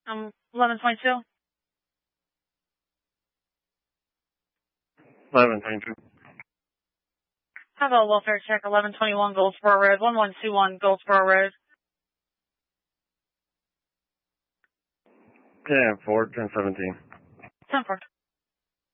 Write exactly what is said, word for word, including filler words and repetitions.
Um, eleven twenty-two. eleven twenty-two. How about welfare check, eleven twenty-one Goldsboro Road, one one two one Goldsboro Road. Yeah, four, ten seventeen. ten four.